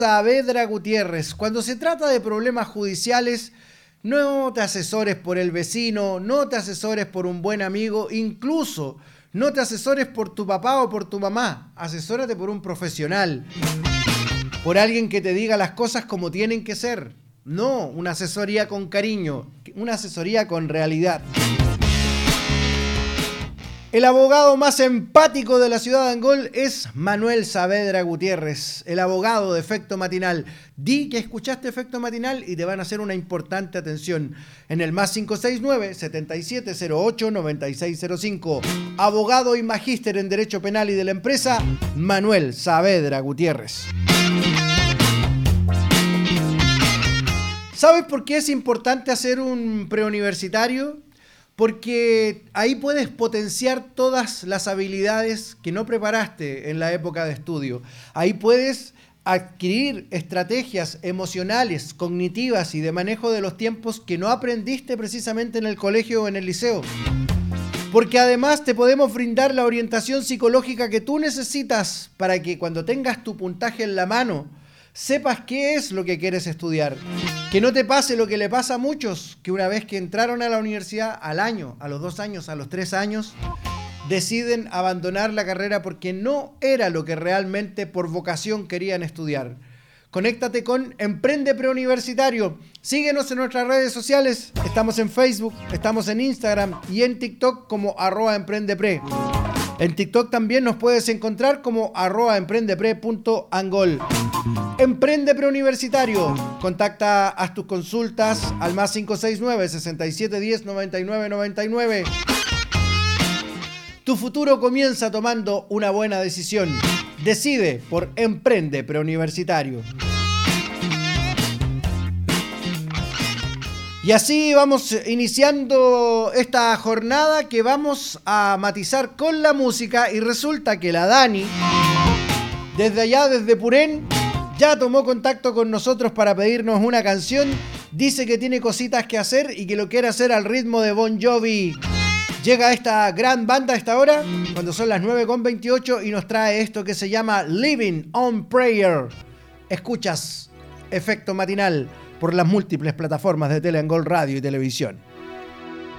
Saavedra Gutiérrez. Cuando se trata de problemas judiciales, no te asesores por el vecino, no te asesores por un buen amigo, incluso no te asesores por tu papá o por tu mamá. Asesórate por un profesional, por alguien que te diga las cosas como tienen que ser. No una asesoría con cariño, una asesoría con realidad. El abogado más empático de la ciudad de Angol es Manuel Saavedra Gutiérrez, el abogado de Efecto Matinal. Di que escuchaste Efecto Matinal y te van a hacer una importante atención. En el más 569-7708-9605. Abogado y magíster en Derecho Penal y de la Empresa, Manuel Saavedra Gutiérrez. ¿Sabes por qué es importante hacer un preuniversitario? Porque ahí puedes potenciar todas las habilidades que no preparaste en la época de estudio. Ahí puedes adquirir estrategias emocionales, cognitivas y de manejo de los tiempos que no aprendiste precisamente en el colegio o en el liceo. Porque además te podemos brindar la orientación psicológica que tú necesitas para que cuando tengas tu puntaje en la mano, sepas qué es lo que quieres estudiar. Que no te pase lo que le pasa a muchos, que una vez que entraron a la universidad, al año, a los 2 años, a los 3 años, deciden abandonar la carrera porque no era lo que realmente por vocación querían estudiar. Conéctate con Emprende Preuniversitario. Síguenos en nuestras redes sociales. Estamos en Facebook, estamos en Instagram y en TikTok como @emprendepre. En TikTok también nos puedes encontrar como @emprendepre.angol. Emprende Preuniversitario. Contacta, haz tus consultas al más 569-6710-9999. Tu futuro comienza tomando una buena decisión. Decide por Emprende Preuniversitario. Y así vamos iniciando esta jornada que vamos a matizar con la música, y resulta que la Dani, desde allá, desde Purén, ya tomó contacto con nosotros para pedirnos una canción. Dice que tiene cositas que hacer y que lo quiere hacer al ritmo de Bon Jovi. Llega esta gran banda a esta hora, cuando son las 9:28, y nos trae esto que se llama Living on Prayer. Escuchas Efecto Matinal por las múltiples plataformas de Teleangol Radio y Televisión.